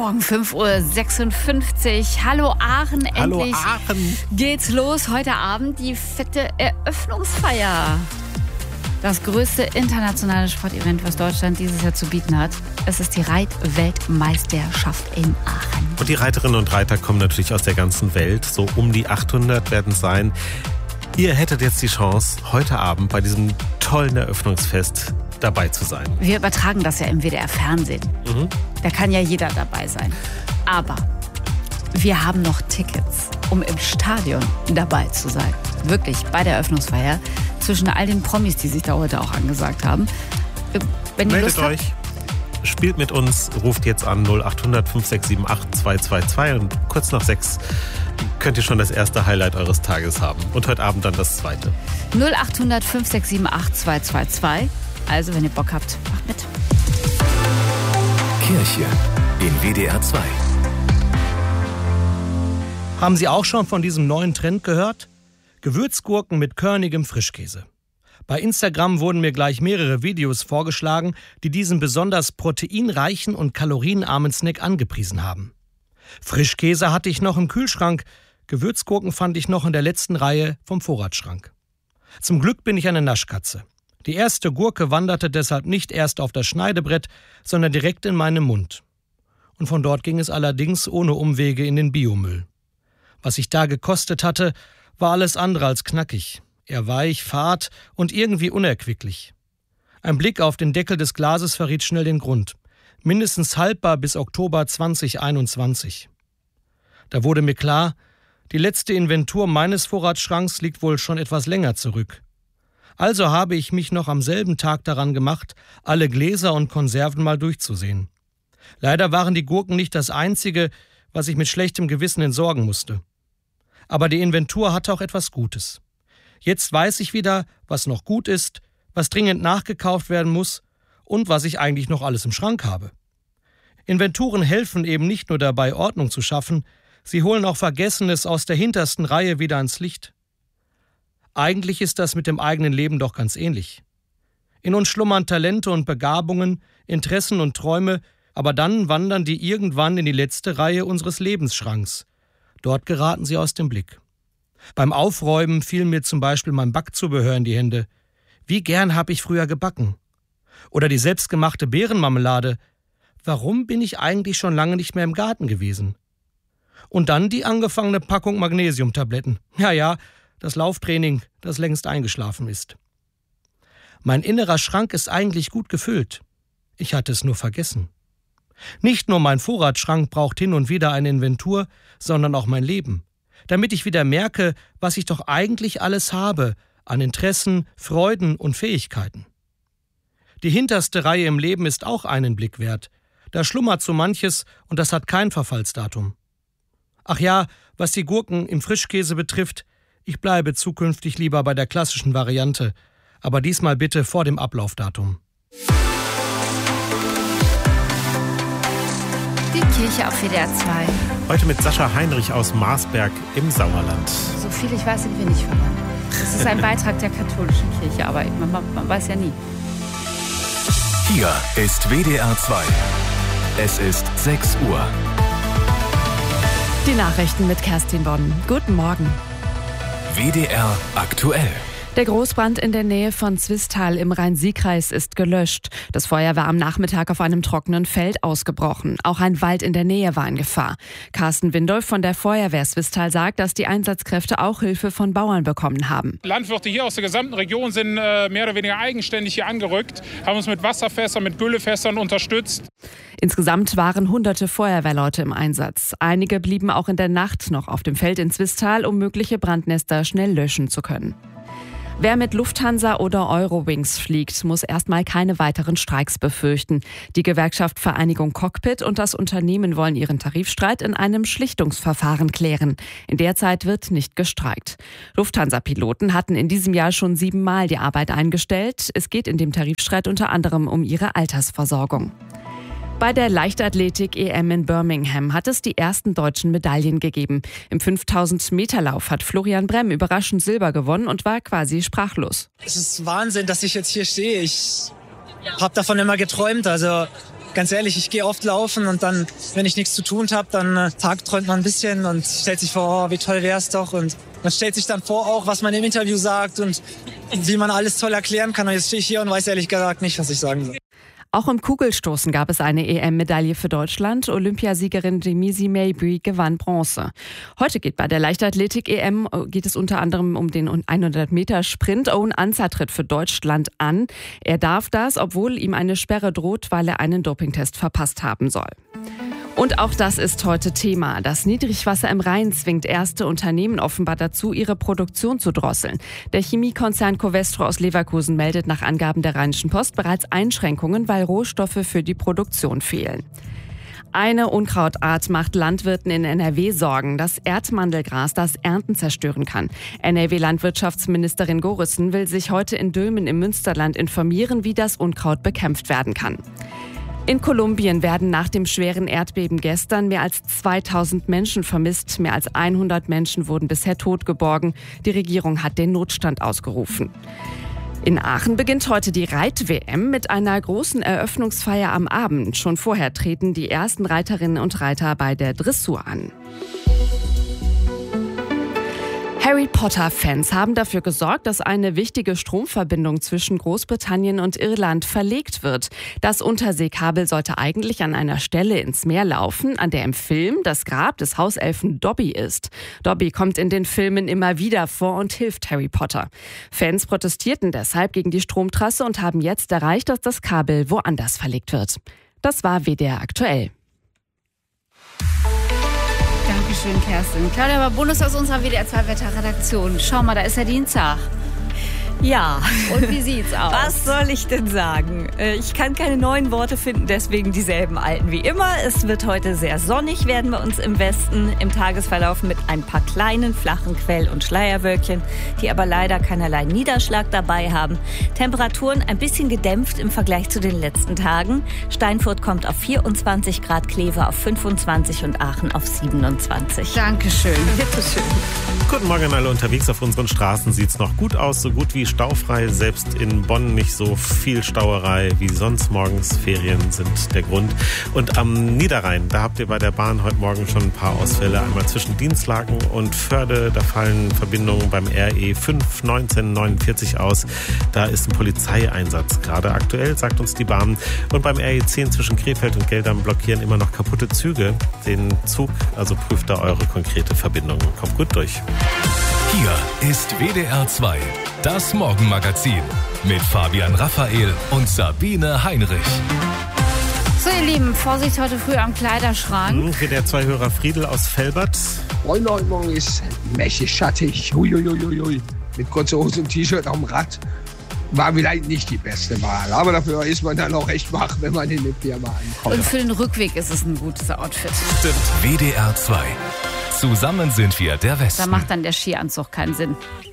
Morgen 5:56 Uhr. Hallo Aachen, Hallo endlich Aachen. geht's los. Heute Abend die fette Eröffnungsfeier. Das größte internationale Sportevent, was Deutschland dieses Jahr zu bieten hat. Es ist die Reitweltmeisterschaft in Aachen. Und die Reiterinnen und Reiter kommen natürlich aus der ganzen Welt. So um die 800 werden es sein. Ihr hättet jetzt die Chance, heute Abend bei diesem tollen Eröffnungsfest dabei zu sein. Wir übertragen das ja im WDR-Fernsehen. Da kann ja jeder dabei sein. Aber wir haben noch Tickets, um im Stadion dabei zu sein. Wirklich, bei der Eröffnungsfeier. Zwischen all den Promis, die sich da heute auch angesagt haben. Wenn ihr Meldet Lust habt, euch, spielt mit uns, ruft jetzt an 0800 5678 222 und kurz nach 6 könnt ihr schon das erste Highlight eures Tages haben. Und heute Abend dann das zweite. 0800 5678 222. Also, wenn ihr Bock habt, macht mit. Kirche in WDR 2. Haben Sie auch schon von diesem neuen Trend gehört? Gewürzgurken mit körnigem Frischkäse. Bei Instagram wurden mir gleich mehrere Videos vorgeschlagen, die diesen besonders proteinreichen und kalorienarmen Snack angepriesen haben. Frischkäse hatte ich noch im Kühlschrank, Gewürzgurken fand ich noch in der letzten Reihe vom Vorratsschrank. Zum Glück bin ich eine Naschkatze. Die erste Gurke wanderte deshalb nicht erst auf das Schneidebrett, sondern direkt in meinen Mund. Und von dort ging es allerdings ohne Umwege in den Biomüll. Was ich da gekostet hatte, war alles andere als knackig. Er weich, fad und irgendwie unerquicklich. Ein Blick auf den Deckel des Glases verriet schnell den Grund. Mindestens haltbar bis Oktober 2021. Da wurde mir klar, die letzte Inventur meines Vorratsschranks liegt wohl schon etwas länger zurück. Also habe ich mich noch am selben Tag daran gemacht, alle Gläser und Konserven mal durchzusehen. Leider waren die Gurken nicht das Einzige, was ich mit schlechtem Gewissen entsorgen musste. Aber die Inventur hatte auch etwas Gutes. Jetzt weiß ich wieder, was noch gut ist, was dringend nachgekauft werden muss und was ich eigentlich noch alles im Schrank habe. Inventuren helfen eben nicht nur dabei, Ordnung zu schaffen, sie holen auch Vergessenes aus der hintersten Reihe wieder ans Licht. Eigentlich ist das mit dem eigenen Leben doch ganz ähnlich. In uns schlummern Talente und Begabungen, Interessen und Träume, aber dann wandern die irgendwann in die letzte Reihe unseres Lebensschranks. Dort geraten sie aus dem Blick. Beim Aufräumen fiel mir zum Beispiel mein Backzubehör in die Hände. Wie gern habe ich früher gebacken? Oder die selbstgemachte Beerenmarmelade. Warum bin ich eigentlich schon lange nicht mehr im Garten gewesen? Und dann die angefangene Packung Magnesiumtabletten. Ja, das Lauftraining, das längst eingeschlafen ist. Mein innerer Schrank ist eigentlich gut gefüllt. Ich hatte es nur vergessen. Nicht nur mein Vorratsschrank braucht hin und wieder eine Inventur, sondern auch mein Leben. Damit ich wieder merke, was ich doch eigentlich alles habe an Interessen, Freuden und Fähigkeiten. Die hinterste Reihe im Leben ist auch einen Blick wert. Da schlummert so manches und das hat kein Verfallsdatum. Ach ja, was die Gurken im Frischkäse betrifft, ich bleibe zukünftig lieber bei der klassischen Variante, aber diesmal bitte vor dem Ablaufdatum. Die Kirche auf WDR 2. Heute mit Sascha Heinrich aus Marsberg im Sauerland. So viel ich weiß, sind wir nicht verwandt. Das ist ein Beitrag der katholischen Kirche, aber man weiß ja nie. Hier ist WDR 2. Es ist 6 Uhr. Die Nachrichten mit Kerstin Bonn. Guten Morgen. WDR aktuell. Der Großbrand in der Nähe von Zwistal im Rhein-Sieg-Kreis ist gelöscht. Das Feuer war am Nachmittag auf einem trockenen Feld ausgebrochen. Auch ein Wald in der Nähe war in Gefahr. Carsten Windolf von der Feuerwehr Zwistal sagt, dass die Einsatzkräfte auch Hilfe von Bauern bekommen haben. Landwirte hier aus der gesamten Region sind mehr oder weniger eigenständig hier angerückt, haben uns mit Wasserfässern, mit Güllefässern unterstützt. Insgesamt waren hunderte Feuerwehrleute im Einsatz. Einige blieben auch in der Nacht noch auf dem Feld in Zwistal, um mögliche Brandnester schnell löschen zu können. Wer mit Lufthansa oder Eurowings fliegt, muss erstmal keine weiteren Streiks befürchten. Die Gewerkschaft Vereinigung Cockpit und das Unternehmen wollen ihren Tarifstreit in einem Schlichtungsverfahren klären. In der Zeit wird nicht gestreikt. Lufthansa-Piloten hatten in diesem Jahr schon 7-mal die Arbeit eingestellt. Es geht in dem Tarifstreit unter anderem um ihre Altersversorgung. Bei der Leichtathletik-EM in Birmingham hat es die ersten deutschen Medaillen gegeben. Im 5000-Meter-Lauf hat Florian Bremm überraschend Silber gewonnen und war quasi sprachlos. Es ist Wahnsinn, dass ich jetzt hier stehe. Ich habe davon immer geträumt. Also ganz ehrlich, ich gehe oft laufen und dann, wenn ich nichts zu tun habe, dann tagträumt man ein bisschen und stellt sich vor, wie toll wär's doch. Und man stellt sich dann vor auch, was man im Interview sagt und wie man alles toll erklären kann. Und jetzt stehe ich hier und weiß ehrlich gesagt nicht, was ich sagen soll. Auch im Kugelstoßen gab es eine EM-Medaille für Deutschland. Olympiasiegerin Jamisi Mabry gewann Bronze. Heute geht bei der Leichtathletik-EM unter anderem um den 100-Meter-Sprint. Owen Ansah tritt für Deutschland an. Er darf das, obwohl ihm eine Sperre droht, weil er einen Dopingtest verpasst haben soll. Und auch das ist heute Thema. Das Niedrigwasser im Rhein zwingt erste Unternehmen offenbar dazu, ihre Produktion zu drosseln. Der Chemiekonzern Covestro aus Leverkusen meldet nach Angaben der Rheinischen Post bereits Einschränkungen, weil Rohstoffe für die Produktion fehlen. Eine Unkrautart macht Landwirten in NRW Sorgen. Das Erdmandelgras, das Ernten zerstören kann. NRW-Landwirtschaftsministerin Gorissen will sich heute in Dülmen im Münsterland informieren, wie das Unkraut bekämpft werden kann. In Kolumbien werden nach dem schweren Erdbeben gestern mehr als 2000 Menschen vermisst. Mehr als 100 Menschen wurden bisher tot geborgen. Die Regierung hat den Notstand ausgerufen. In Aachen beginnt heute die Reit-WM mit einer großen Eröffnungsfeier am Abend. Schon vorher treten die ersten Reiterinnen und Reiter bei der Dressur an. Harry Potter-Fans haben dafür gesorgt, dass eine wichtige Stromverbindung zwischen Großbritannien und Irland verlegt wird. Das Unterseekabel sollte eigentlich an einer Stelle ins Meer laufen, an der im Film das Grab des Hauselfen Dobby ist. Dobby kommt in den Filmen immer wieder vor und hilft Harry Potter. Fans protestierten deshalb gegen die Stromtrasse und haben jetzt erreicht, dass das Kabel woanders verlegt wird. Das war WDR aktuell. Dankeschön, Kerstin. Claudia Babunus aus unserer WDR 2 Wetterredaktion. Schau mal, da ist ja Dienstag. Ja. Und wie sieht's aus? Was soll ich denn sagen? Ich kann keine neuen Worte finden, deswegen dieselben alten wie immer. Es wird heute sehr sonnig werden bei uns im Westen, im Tagesverlauf mit ein paar kleinen, flachen Quell- und Schleierwölkchen, die aber leider keinerlei Niederschlag dabei haben. Temperaturen ein bisschen gedämpft im Vergleich zu den letzten Tagen. Steinfurt kommt auf 24 Grad, Kleve auf 25 und Aachen auf 27. Dankeschön. Bitteschön. Guten Morgen an alle unterwegs. Auf unseren Straßen sieht's noch gut aus, so gut wie staufrei. Selbst in Bonn nicht so viel Stauerei wie sonst. Morgens Ferien sind der Grund. Und am Niederrhein, da habt ihr bei der Bahn heute Morgen schon ein paar Ausfälle. Einmal zwischen Dienstlaken und Förde. Da fallen Verbindungen beim RE 5 1949 aus. Da ist ein Polizeieinsatz gerade aktuell, sagt uns die Bahn. Und beim RE 10 zwischen Krefeld und Geldern blockieren immer noch kaputte Züge. Den Zug, also prüft da eure konkrete Verbindung. Kommt gut durch. Hier ist WDR 2, das Morgenmagazin mit Fabian Raphael und Sabine Heinrich. So, ihr Lieben, Vorsicht heute früh am Kleiderschrank. WDR 2 Hörer Friedel aus Velbert. Freunde, heute Morgen ist mächtig schattig. Huiuiuiui. Mit kurzer Hose und T-Shirt am Rad. War vielleicht nicht die beste Wahl. Aber dafür ist man dann auch echt wach, wenn man in die Firma ankommt. Und für den Rückweg ist es ein gutes Outfit. Stimmt. WDR 2. Zusammen sind wir der Westen. Da macht dann der Skianzug keinen Sinn.